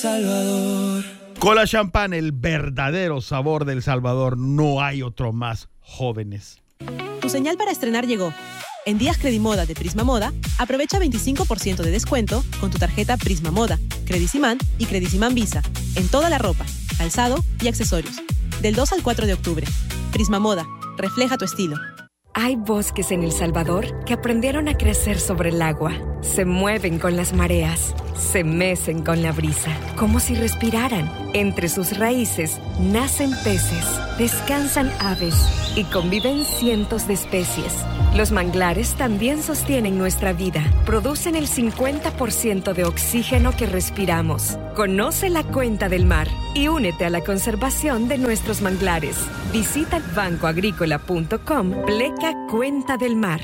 Salvador. Cola Champán, el verdadero sabor del Salvador. No hay otro más, jóvenes. Tu señal para estrenar llegó. En días Credimoda de Prisma Moda, aprovecha 25% de descuento con tu tarjeta Prisma Moda, Credicimán y Credicimán Visa en toda la ropa, calzado y accesorios. Del 2 al 4 de octubre. Prisma Moda, refleja tu estilo. Hay bosques en El Salvador que aprendieron a crecer sobre el agua. Se mueven con las mareas, se mecen con la brisa, como si respiraran. Entre sus raíces nacen peces, descansan aves y conviven cientos de especies. Los manglares también sostienen nuestra vida. Producen el 50% de oxígeno que respiramos. Conoce la cuenta del mar y únete a la conservación de nuestros manglares. Visita bancoagrícola.com/Cuenta del Mar.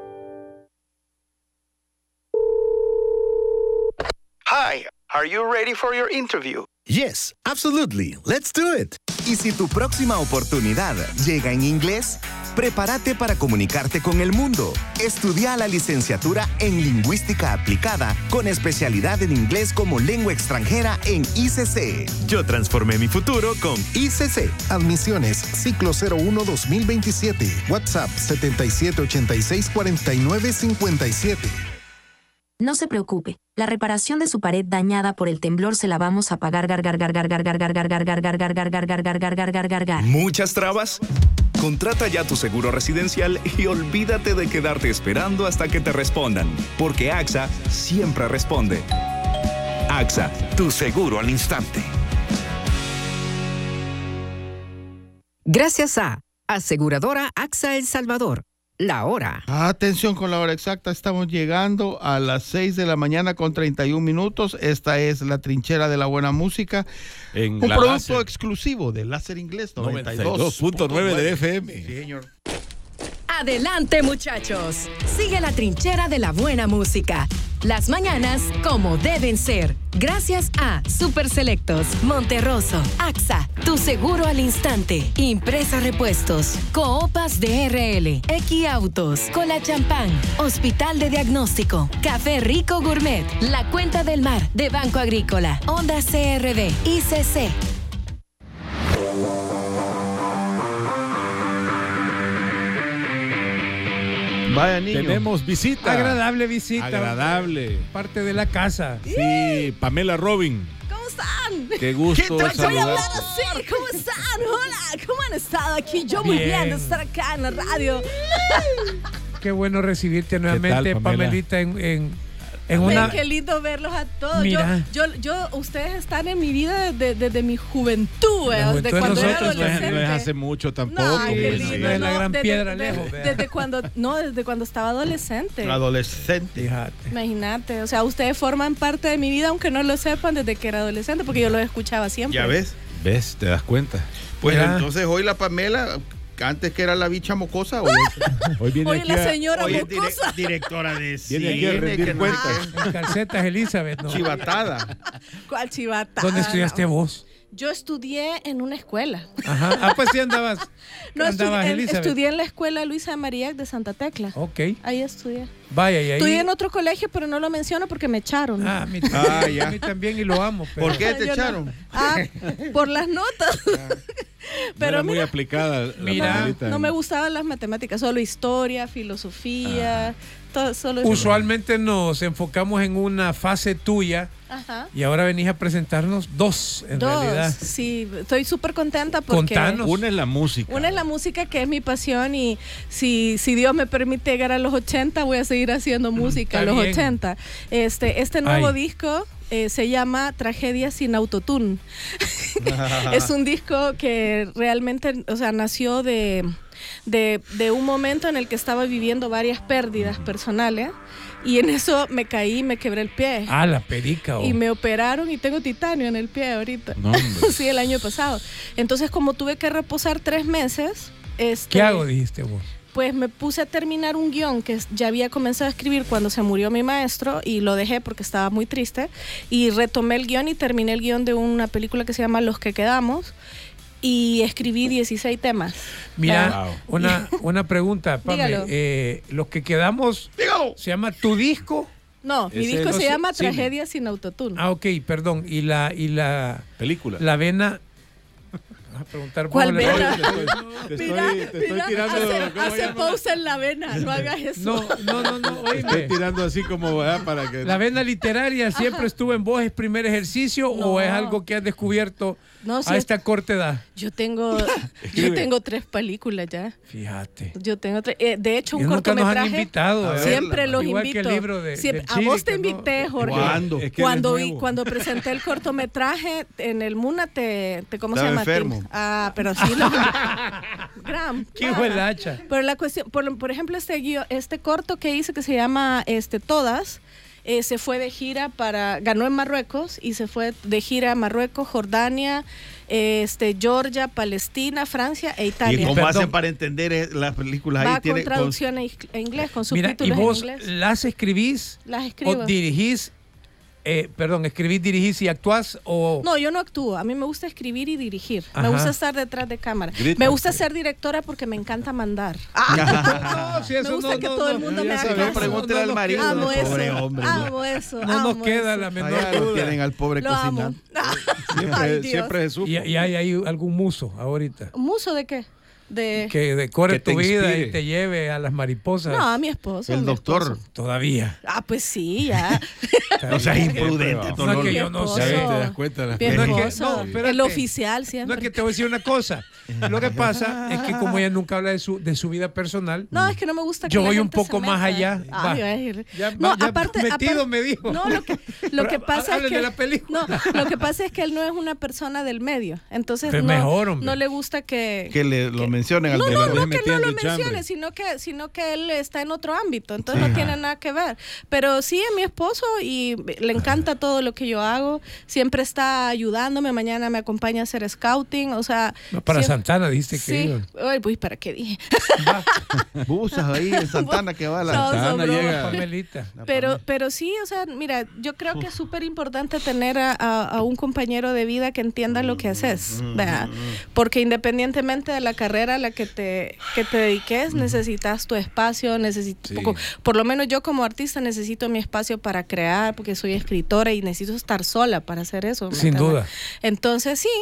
Hi, are you ready for your interview? Yes, absolutely. Let's do it. Y si tu próxima oportunidad llega en inglés, prepárate para comunicarte con el mundo. Estudia la licenciatura en Lingüística Aplicada con especialidad en inglés como lengua extranjera en ICC. Yo transformé mi futuro con ICC. Admisiones, ciclo 01-2027. WhatsApp 7786-4957. No se preocupe, la reparación de su pared dañada por el temblor se la vamos a pagar. ¿Muchas trabas? Contrata ya tu seguro residencial y olvídate de quedarte esperando hasta que te respondan, porque AXA siempre responde. AXA, tu seguro al instante. Gracias a Aseguradora AXA El Salvador. La hora. Atención con la hora exacta. Estamos llegando a las 6 de la mañana con 31 minutos. Esta es la trinchera de la buena música. Un producto láser exclusivo de Láser Inglés 92.9 de FM. Sí, señor. Adelante, muchachos. Sigue la trinchera de la buena música. Las mañanas como deben ser. Gracias a Super Selectos, Monterroso, AXA, tu seguro al instante, Impresa Repuestos, Coopas DRL, Equiautos, Cola Champán, Hospital de Diagnóstico, Café Rico Gourmet, La Cuenta del Mar de Banco Agrícola, Onda CRD, ICC. Vaya niño. Tenemos visita. Agradable visita. Agradable. Parte de la casa. Sí, Pamela Robin. ¿Cómo están? Qué gusto Voy a saludarte. hablar así. ¿Cómo están? Hola, ¿cómo han estado aquí? Yo muy bien de estar acá en la radio. Qué bueno recibirte nuevamente, tal, Pamela? Pamelita, en una... Qué lindo verlos a todos. Mira. Ustedes están en mi vida desde mi juventud, de cuando era adolescente. No es hace mucho tampoco. No, qué pues, lindo. No es la gran desde- piedra desde- lejos. vea. Desde cuando estaba adolescente. Adolescente. Fíjate. Imagínate, o sea, ustedes forman parte de mi vida aunque no lo sepan desde que era adolescente, porque yo los escuchaba siempre. ¿Ya ves? ¿Ves? ¿Te das cuenta? Pues Mira. entonces hoy la Pamela, antes que era la bicha mocosa, Hoy viene Oye, aquí la señora hoy es mocosa. directora de Viene aquí a cine, rendir que no cuentas. sé qué. En calcetas, Elizabeth, ¿no? Chivatada. ¿Cuál chivata? ¿Dónde estudiaste vos? Yo estudié en una escuela. Ajá. Ah, pues sí andabas. No, andabas, Elizabeth. estudié en la escuela Luisa de Marillac de Santa Tecla. Ok. Ahí estudié. Vaya, y ahí... Estudié en otro colegio, pero no lo menciono porque me echaron. Ah, a mí, ya. a mí también y lo amo. Pero... ¿Por qué te Yo no. echaron? Por las notas. Pero Pero muy mira, aplicada. Mira, Pamelita. no me gustaban las matemáticas, solo historia, filosofía, todo, solo eso. Usualmente nos enfocamos en una fase tuya Ajá. y ahora venís a presentarnos dos, en realidad. Sí, estoy súper contenta porque Contanos. Una es la música. una es la música, que es mi pasión, y si Dios me permite llegar a los 80, voy a seguir haciendo música a Está los bien. 80. Este nuevo Ay. disco se llama Tragedia sin autotune. Es un disco que realmente, o sea, nació de un momento en el que estaba viviendo varias pérdidas personales, y en eso me caí y me quebré el pie. Ah, la perica. Y me operaron y tengo titanio en el pie ahorita. No, hombre. Sí, el año pasado. Entonces, como tuve que reposar 3 meses, ¿Qué hago, dijiste vos? pues me puse a terminar un guión que ya había comenzado a escribir cuando se murió mi maestro, y lo dejé porque estaba muy triste, y retomé el guión y terminé el guión de una película que se llama Los que quedamos, y escribí 16 temas. Mira, una pregunta, Pame. Dígalo. Los que quedamos, Dígalo. ¿se llama tu disco No, mi disco se llama Tragedia sin autotune. Ah, ok, perdón. Y la película. La vena. Vas a preguntar ¿cuál vena? Te estoy tirando. Hace pausa en la vena, no hagas eso. No. Oíme. Estoy tirando así como para que. ¿La vena literaria siempre estuvo en vos, es primer ejercicio o es algo que has descubierto a esta corta edad? Yo tengo 3 películas ya. Fíjate. Yo tengo 3. De hecho, un nunca cortometraje. Nos han invitado. Siempre los igual invito. Que el libro de siempre, Chile, a vos te invité, Jorge. ¿Cuándo? Cuando presenté el cortometraje en el MUNA, ¿cómo se llama? Enfermo. Pero sí. Graham. ¿Qué fue el hacha? Pero la cuestión, por ejemplo, este corto que hice que se llama Todas. Se fue de gira ganó en Marruecos y se fue de gira a Marruecos, Jordania, Georgia, Palestina, Francia e Italia. ¿Y cómo hacen para entender las películas? Va con traducción en inglés, con subtítulos ¿y vos en inglés. las escribís? Las escribo. ¿O dirigís? ¿Escribís, dirigís y actuás o...? No, yo no actúo. A mí me gusta escribir y dirigir. Ajá. Me gusta estar detrás de cámara. Me gusta ser directora porque me encanta mandar. Me gusta que todo el mundo me haga caso. Pregúntale al marido. Amo eso. Pobre hombre. Amo eso. No nos queda la menor duda. Tienen al pobre cocinante. Siempre Jesús. ¿Y hay algún muso ahorita? ¿Muso de qué? Que decore tu vida inspire. y te lleve a las mariposas. No, a mi esposo. El doctor. Esposo. Todavía. Pues sí, ya. No seas imprudente. No es que yo no sé. ¿Te das cuenta? Mi esposo. espérate. El oficial siempre. No es que te voy a decir una cosa. Lo que pasa es que como ella nunca habla de su vida personal. No, es que no me gusta que yo la voy un gente poco se más meta. allá. Aparte, me dijo. No, lo que pasa es que de la película. No, lo que pasa es que él no es una persona del medio. Entonces Pero no le gusta que lo mencionen al no que no lo mencione, sino que él está en otro ámbito, entonces no tiene nada que ver. Pero sí, es mi esposo y le encanta todo lo que yo hago, siempre está ayudándome, mañana me acompaña a hacer scouting, o sea... Para Santana dijiste que iba. Ay, pues, ¿para qué dije? Busas ahí en Santana que va la Santana llega. Pero sí, o sea, mira, yo creo que es súper importante tener a un compañero de vida que entienda lo que haces, ¿verdad? Porque independientemente de la carrera a la que te dediques, necesitas tu espacio, por lo menos yo como artista necesito mi espacio para crear, porque soy escritora y necesito estar sola para hacer eso. Sin duda. Entonces sí.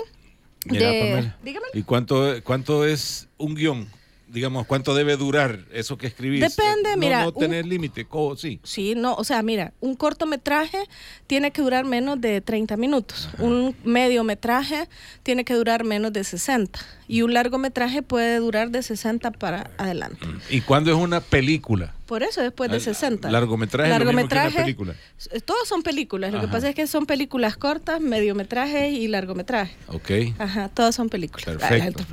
Mira, dígame. ¿Y cuánto es un guión? Digamos, ¿cuánto debe durar eso que escribís? Depende, mira. No tener límite, sí. Sí, no, o sea, mira, un cortometraje tiene que durar menos de 30 minutos. Ajá. Un mediometraje tiene que durar menos de 60. Y un largometraje puede durar de 60 para adelante. ¿Y cuándo es una película? Por eso después de 60. Largometraje es lo mismo que una película. Todos son películas. Lo que pasa es que son películas cortas, mediometrajes y largometrajes. Ok. Ajá, todas son películas. Perfecto.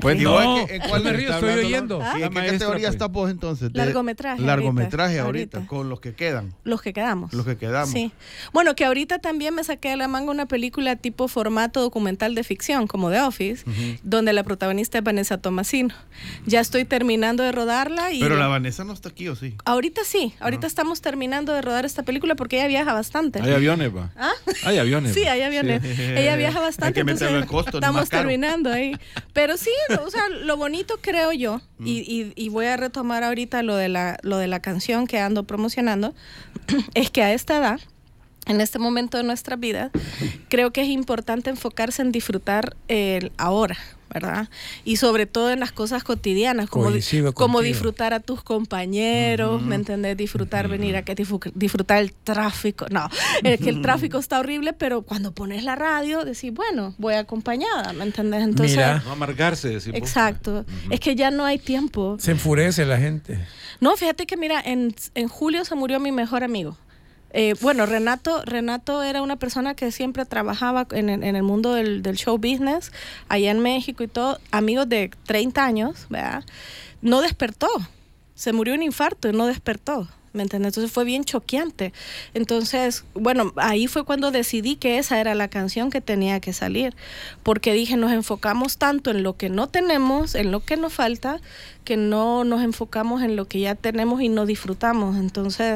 ¿En cuál me río? Estoy oyendo. ¿En qué categoría estás vos entonces? Largometraje ahorita, con los que quedan. Los que quedamos. Sí. Bueno, que ahorita también me saqué de la manga una película tipo formato documental de ficción, como The Office, donde la protagonista es Vanessa Tomasino. Ya estoy terminando de rodarla. Pero la Vanessa no está aquí, ¿o sí? Ahorita sí. Ahorita estamos terminando de rodar esta película porque ella viaja bastante. Hay aviones, va. ¿Ah? Hay aviones. Sí, hay aviones. Sí. Ella viaja bastante. Hay que meterlo el costo. Estamos terminando ahí. Pero sí, o sea, lo bonito creo yo, y voy a retomar ahorita lo de la canción que ando promocionando, es que a esta edad, en este momento de nuestra vida, creo que es importante enfocarse en disfrutar el ahora, ¿verdad? Y sobre todo en las cosas cotidianas, como disfrutar a tus compañeros, ¿me entendés? Disfrutar, venir a disfrutar el tráfico. No, que el tráfico está horrible, pero cuando pones la radio, decís, bueno, voy acompañada, ¿me entendés? Entonces, no amargarse, decimos. Exacto. Es que ya no hay tiempo. Se enfurece la gente. No, fíjate que mira, en julio se murió mi mejor amigo. Bueno, Renato era una persona que siempre trabajaba en el mundo del show business, allá en México y todo, amigos de 30 años, ¿verdad? No despertó, se murió un infarto y no despertó, ¿me entiendes? Entonces fue bien choqueante. Entonces, bueno, ahí fue cuando decidí que esa era la canción que tenía que salir, porque dije, nos enfocamos tanto en lo que no tenemos, en lo que nos falta, que no nos enfocamos en lo que ya tenemos y no disfrutamos. Entonces,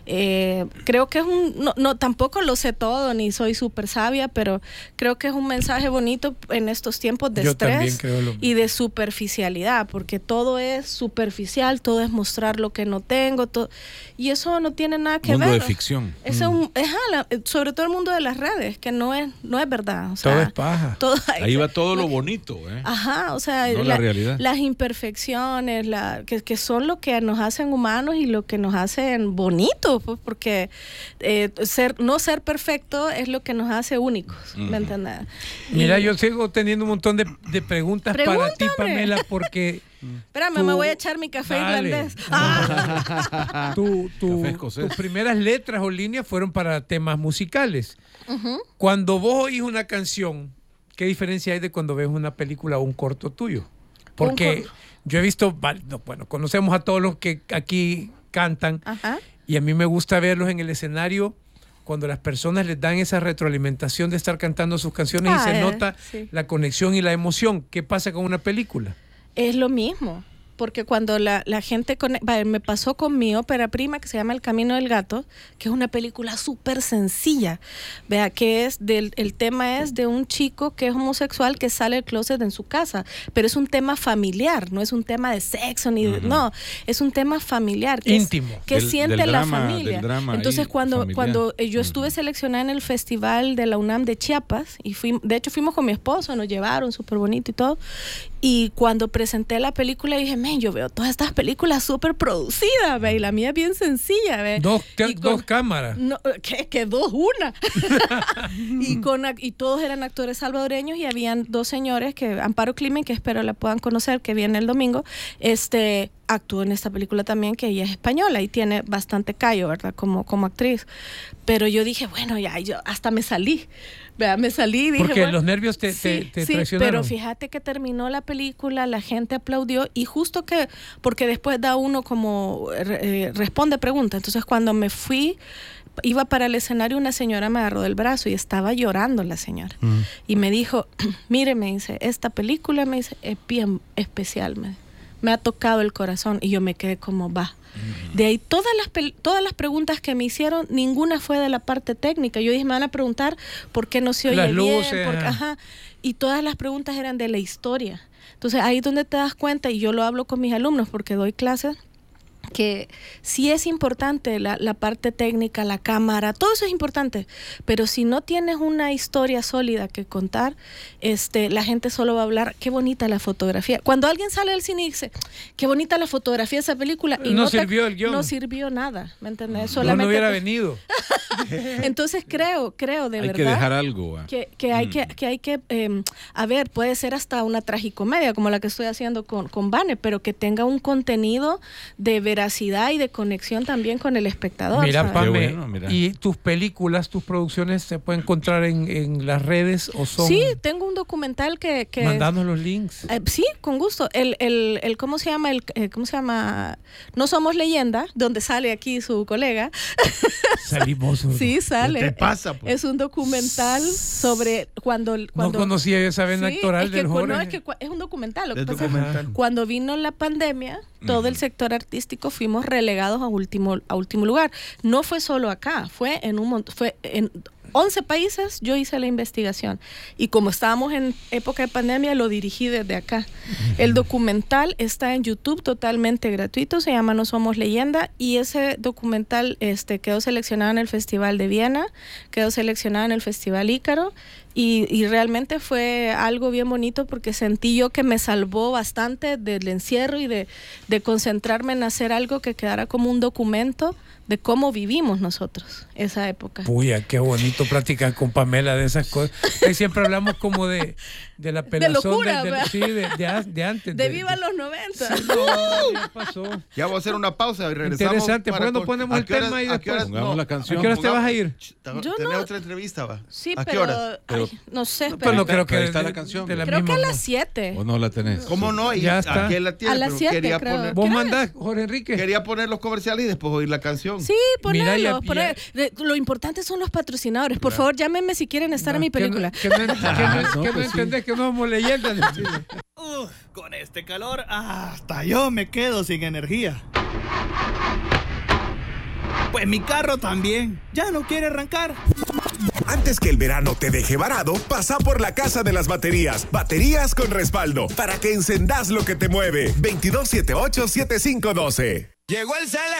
creo que es no, tampoco lo sé todo, ni soy súper sabia, pero creo que es un mensaje bonito en estos tiempos de estrés y de superficialidad, porque todo es superficial, todo es mostrar lo que no tengo, y eso no tiene nada que mundo ver. Mundo de ficción. Sobre todo el mundo de las redes, que no es verdad. O sea, todo es paja. Ahí va todo lo bonito. O sea, no la realidad. Las imperfecciones, que son lo que nos hacen humanos y lo que nos hacen bonitos, pues, porque no ser perfecto es lo que nos hace únicos, ¿me entiendes? Mira, yo sigo teniendo un montón de preguntas para ti, Pamela, porque... Espérame, me voy a echar mi café irlandés. Tus primeras letras o líneas fueron para temas musicales. Cuando vos oís una canción, ¿qué diferencia hay de cuando ves una película o un corto tuyo? Porque yo he visto, conocemos a todos los que aquí cantan, y a mí me gusta verlos en el escenario cuando las personas les dan esa retroalimentación de estar cantando sus canciones y se nota la conexión y la emoción. ¿Qué pasa con una película? Es lo mismo, porque cuando la gente... me pasó con mi ópera prima que se llama El Camino del Gato, que es una película súper sencilla. Vea, que el tema es de un chico que es homosexual que sale del closet en su casa, pero es un tema familiar, no es un tema de sexo, no, es un tema familiar. Íntimo. Que siente la familia. Entonces, cuando yo estuve seleccionada en el festival de la UNAM de Chiapas, y de hecho fuimos con mi esposo, nos llevaron súper bonito y todo, y cuando presenté la película dije, yo veo todas estas películas súper producidas, y la mía es bien sencilla, dos cámaras. No, que dos, una. y todos eran actores salvadoreños, y habían dos señores, Amparo Climen, que espero la puedan conocer, que viene el domingo, actuó en esta película también, que ella es española y tiene bastante callo, ¿verdad? Como actriz. Pero yo dije, bueno, yo hasta me salí. Me salí y dije... Porque los nervios te traicionaron. Pero fíjate que terminó la película, la gente aplaudió, y justo porque después da uno como responde preguntas. Entonces cuando me fui, iba para el escenario, una señora me agarró del brazo y estaba llorando la señora. Y me dijo, mire, me dice, esta película, me dice, es bien especial, me ha tocado el corazón. Y yo me quedé como, De ahí todas las preguntas que me hicieron, ninguna fue de la parte técnica. Yo dije, me van a preguntar por qué no se oye bien, luces, y todas las preguntas eran de la historia. Entonces ahí es donde te das cuenta, y yo lo hablo con mis alumnos porque doy clases, que sí es importante la parte técnica, la cámara, todo eso es importante, pero si no tienes una historia sólida que contar, la gente solo va a hablar, qué bonita la fotografía. Cuando alguien sale del cine y dice, qué bonita la fotografía de esa película, y no sirvió el guión. No sirvió nada, ¿me entiendes? No hubiera venido. Entonces creo de verdad. Hay que dejar algo. Que hay que a ver, puede ser hasta una tragicomedia como la que estoy haciendo con Vane, pero que tenga un contenido de veracidad y de conexión también con el espectador. Mira, Pame, ¿y tus películas, tus producciones se pueden encontrar en las redes o son...? Sí, tengo un documental que Mandanos los links. Sí, con gusto. ¿Cómo se llama? ¿Cómo se llama? No Somos Leyenda, donde sale aquí su colega. Salimos. Sí, sale. ¿Qué te pasa? Pues? Es un documental sobre cuando no conocía esa vena actoral del Jorge. No, es un documental. Lo que pasa es que cuando vino la pandemia, todo el sector artístico fuimos relegados a último lugar. No fue solo acá, fue en 11 países. Yo hice la investigación, y como estábamos en época de pandemia, lo dirigí desde acá. El documental está en YouTube totalmente gratuito, se llama No Somos Leyenda, y ese documental quedó seleccionado en el Festival de Viena, quedó seleccionado en el Festival Ícaro, y realmente fue algo bien bonito, porque sentí yo que me salvó bastante del encierro y de concentrarme en hacer algo que quedara como un documento de cómo vivimos nosotros esa época. Puya, qué bonito platicar con Pamela de esas cosas. Ahí siempre hablamos como de la pelazón. De locura, de antes. De viva los 90. Sí, ya pasó. Ya vamos a hacer una pausa y regresamos. Interesante, ¿por qué no ponemos el tema y después pongamos la canción? ¿A qué horas te vas a ir? ¿Tenés otra entrevista, va? Sí, ¿A qué horas? No sé. Pues no creo que está la canción. Creo que a las 7. ¿O no la tenés? ¿Cómo no? Ya está. Aquí la tiene, a las 7, creo. Vos mandás, Jorge Enrique. Quería poner los comerciales y después oír la canción. Sí, ponerlos. Lo importante son los patrocinadores. Por favor, llámenme si quieren estar en mi película. Que no entendés que no somos leyendas. Con este calor, hasta yo me quedo sin energía. Pues mi carro también, ya no quiere arrancar. Antes que el verano te deje varado, pasa por la Casa de las Baterías. Baterías con respaldo, para que encendás lo que te mueve. 2278-7512. Llegó el